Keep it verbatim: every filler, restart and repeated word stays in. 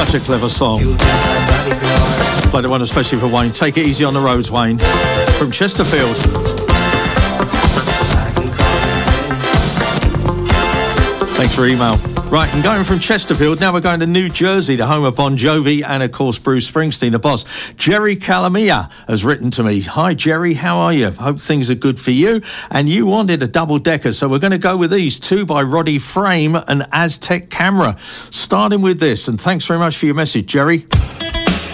Such a clever song. Play the one especially for Wayne. Take it easy on the roads, Wayne. From Chesterfield. Thanks for your email. Right, and going from Chesterfield, now we're going to New Jersey, the home of Bon Jovi and, of course, Bruce Springsteen, the boss. Jerry Calamia has written to me. Hi, Jerry, how are you? Hope things are good for you. And you wanted a double-decker, so we're going to go with these two by Roddy Frame and Aztec Camera. Starting with this, and thanks very much for your message, Jerry.